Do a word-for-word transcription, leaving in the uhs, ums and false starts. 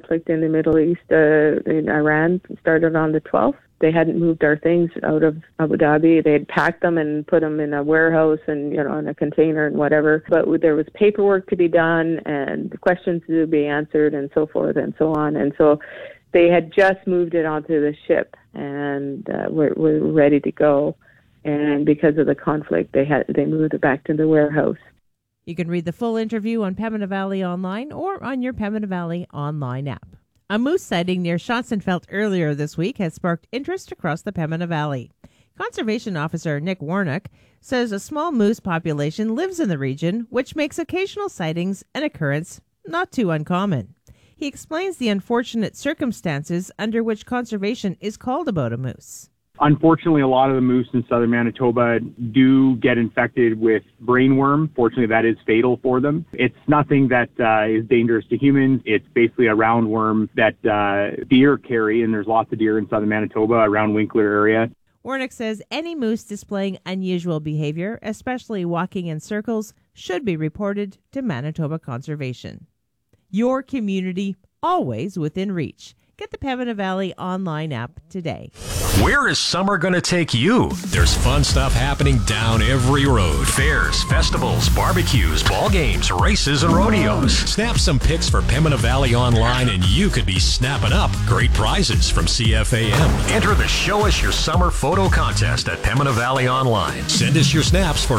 conflict in the Middle East uh, in Iran started on the twelfth. They hadn't moved our things out of Abu Dhabi. They had packed them and put them in a warehouse and, you know, in a container and whatever. But there was paperwork to be done and questions to be answered and so forth and so on. And so they had just moved it onto the ship and uh, were, were ready to go. And because of the conflict, they had they moved it back to the warehouse. You can read the full interview on Pembina Valley Online or on your Pembina Valley Online app. A moose sighting near Schotzenfeld earlier this week has sparked interest across the Pembina Valley. Conservation Officer Nick Warnock says a small moose population lives in the region, which makes occasional sightings an occurrence not too uncommon. He explains the unfortunate circumstances under which conservation is called about a moose. Unfortunately, a lot of the moose in southern Manitoba do get infected with brainworm. Fortunately, that is fatal for them. It's nothing that uh, is dangerous to humans. It's basically a roundworm that uh, deer carry, and there's lots of deer in southern Manitoba around Winkler area. Warnock says any moose displaying unusual behavior, especially walking in circles, should be reported to Manitoba Conservation. Your community, always within reach. Get the Pembina Valley Online app today. Where is summer going to take you? There's fun stuff happening down every road. Fairs, festivals, barbecues, ball games, races, and rodeos. Snap some pics for Pembina Valley Online and you could be snapping up great prizes from C F A M. Enter the Show Us Your Summer photo contest at Pembina Valley Online. Send us your snaps for